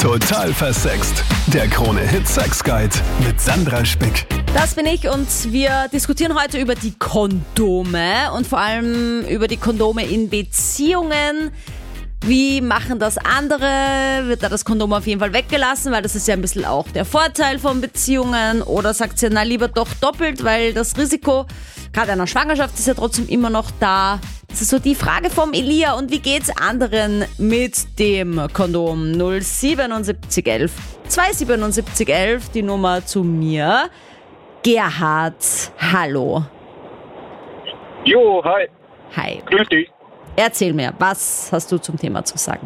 Total versext. Der Krone-Hit Sex Guide mit Sandra Spick. Das bin ich und wir diskutieren heute über die Kondome und vor allem über die Kondome in Beziehungen. Wie machen das andere? Wird da das Kondom auf jeden Fall weggelassen, weil das ist ja ein bisschen auch der Vorteil von Beziehungen? Oder sagt ihr, na lieber doch doppelt, weil das Risiko gerade einer Schwangerschaft ist ja trotzdem immer noch da. Das ist so die Frage vom Elia. Und wie geht's anderen mit dem Kondom? 07711 27711, die Nummer zu mir. Gerhard, hallo. Jo, hi. Hi. Grüß dich. Erzähl mir, was hast du zum Thema zu sagen?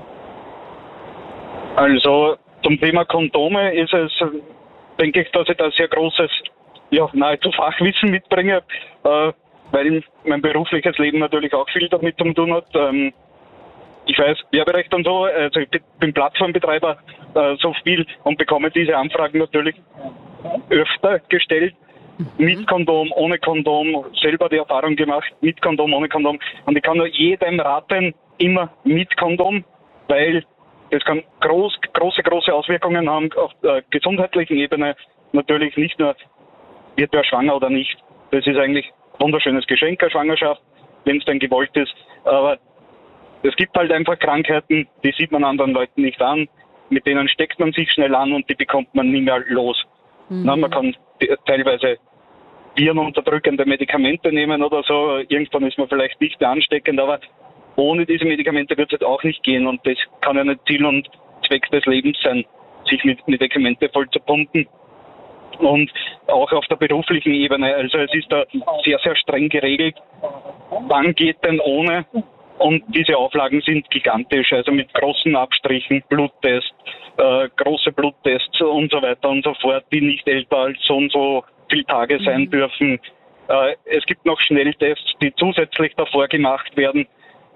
Also zum Thema Kondome ist es, denke ich, dass ich da sehr großes, nahezu Fachwissen mitbringe, weil mein berufliches Leben natürlich auch viel damit zu tun hat. Ich weiß Werberecht und so, also ich bin Plattformbetreiber so viel und bekomme diese Anfragen natürlich öfter gestellt. Mit Kondom, ohne Kondom, selber die Erfahrung gemacht, mit Kondom, ohne Kondom. Und ich kann nur jedem raten, immer mit Kondom, weil das kann große Auswirkungen haben auf der gesundheitlichen Ebene. Natürlich nicht nur, wird wer schwanger oder nicht. Das ist eigentlich ein wunderschönes Geschenk, eine Schwangerschaft, wenn es denn gewollt ist. Aber es gibt halt einfach Krankheiten, die sieht man anderen Leuten nicht an. Mit denen steckt man sich schnell an und die bekommt man nie mehr los. Na, man kann teilweise virenunterdrückende Medikamente nehmen oder so. Irgendwann ist man vielleicht nicht mehr ansteckend, aber ohne diese Medikamente wird es halt auch nicht gehen. Und das kann ja nicht Ziel und Zweck des Lebens sein, sich mit Medikamente voll zu pumpen. Und auch auf der beruflichen Ebene. Also es ist da sehr, sehr streng geregelt. Wann geht denn ohne? Und diese Auflagen sind gigantisch, also mit großen Abstrichen, Bluttest, große Bluttests und so weiter und so fort, die nicht älter als so und so viele Tage sein dürfen. Es gibt noch Schnelltests, die zusätzlich davor gemacht werden.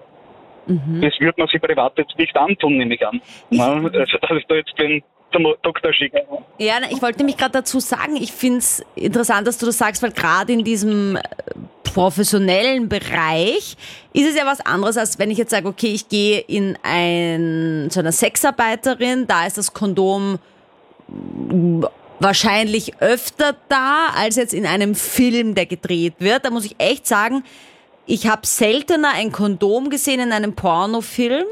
Das wird man sich privat jetzt nicht antun, nehme ich an. Also, dass ich da jetzt bin zum Doktor schicke. Ja, ich wollte nämlich gerade dazu sagen, ich finde es interessant, dass du das sagst, weil gerade in diesem professionellen Bereich ist es ja was anderes, als wenn ich jetzt sage, okay, ich gehe zu einer Sexarbeiterin, da ist das Kondom wahrscheinlich öfter da, als jetzt in einem Film, der gedreht wird. Da muss ich echt sagen, ich habe seltener ein Kondom gesehen in einem Pornofilm.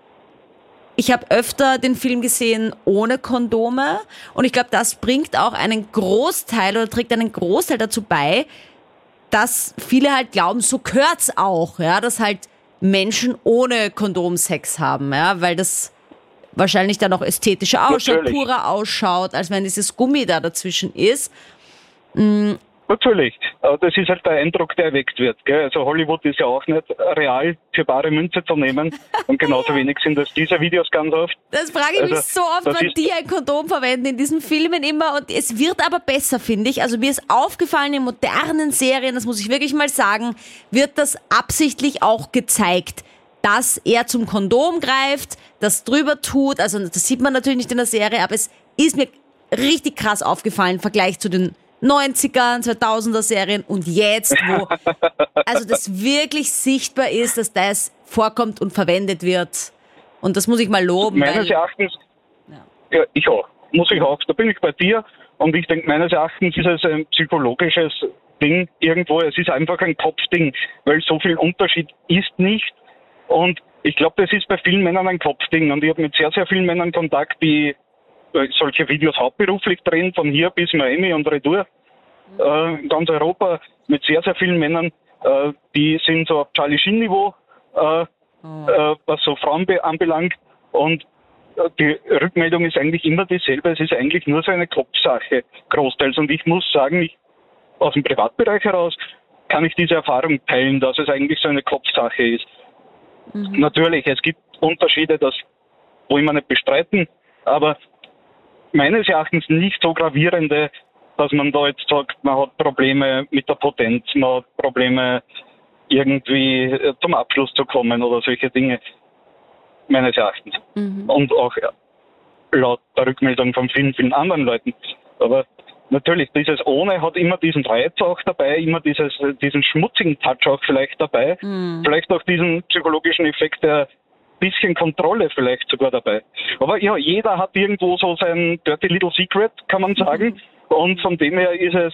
Ich habe öfter den Film gesehen ohne Kondome und ich glaube, das bringt auch einen Großteil oder trägt einen Großteil dazu bei, dass viele halt glauben, so gehört's auch, ja, dass halt Menschen ohne Kondom Sex haben, ja, weil das wahrscheinlich dann auch ästhetischer ausschaut, purer ausschaut, als wenn dieses Gummi da dazwischen ist. Natürlich, aber das ist halt der Eindruck, der erweckt wird. Gell? Also Hollywood ist ja auch nicht real für bare Münze zu nehmen und genauso wenig sind das diese Videos ganz oft. Das frage ich mich so oft, wann die ein Kondom verwenden in diesen Filmen immer und es wird aber besser, finde ich. Also mir ist aufgefallen, in modernen Serien, das muss ich wirklich mal sagen, wird das absichtlich auch gezeigt, dass er zum Kondom greift, das drüber tut, also das sieht man natürlich nicht in der Serie, aber es ist mir richtig krass aufgefallen im Vergleich zu den 90er, 2000er Serien und jetzt, wo also das wirklich sichtbar ist, dass das vorkommt und verwendet wird. Und das muss ich mal loben. Meines Erachtens, ja, ich auch. Muss ich auch. Da bin ich bei dir. Und ich denke, meines Erachtens ist es ein psychologisches Ding irgendwo. Es ist einfach ein Kopfding, weil so viel Unterschied ist nicht. Und ich glaube, das ist bei vielen Männern ein Kopfding. Und ich habe mit sehr, sehr vielen Männern Kontakt, die solche Videos hauptberuflich drehen, von hier bis Miami und Retour, ganz Europa, mit sehr, sehr vielen Männern, die sind so auf Charlie Sheen-Niveau, was so Frauen anbelangt. Und die Rückmeldung ist eigentlich immer dieselbe. Es ist eigentlich nur so eine Kopfsache, großteils. Und ich muss sagen, aus dem Privatbereich heraus kann ich diese Erfahrung teilen, dass es eigentlich so eine Kopfsache ist. Natürlich, es gibt Unterschiede, das wollen wir nicht bestreiten, aber meines Erachtens nicht so gravierende, dass man da jetzt sagt, man hat Probleme mit der Potenz, man hat Probleme irgendwie zum Abschluss zu kommen oder solche Dinge, meines Erachtens. Und auch laut der Rückmeldung von vielen, vielen anderen Leuten. Aber natürlich, dieses ohne hat immer diesen Reiz auch dabei, immer diesen schmutzigen Touch auch vielleicht dabei. Vielleicht auch diesen psychologischen Effekt, der bisschen Kontrolle vielleicht sogar dabei. Aber ja, jeder hat irgendwo so sein Dirty Little Secret, kann man sagen. Und von dem her ist es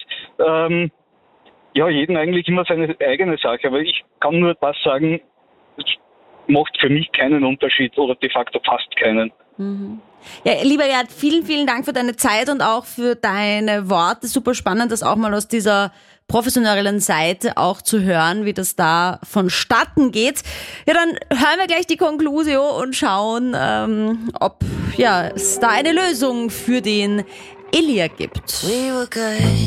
jedem eigentlich immer seine eigene Sache. Aber ich kann nur das sagen, es macht für mich keinen Unterschied oder de facto fast keinen. Ja, lieber Gerd, vielen, vielen Dank für deine Zeit und auch für deine Worte. Super spannend, das auch mal aus dieser professionellen Seite auch zu hören, wie das da vonstatten geht. Ja, dann hören wir gleich die Conclusio und schauen, ob es da eine Lösung für den Elia gibt. We were good.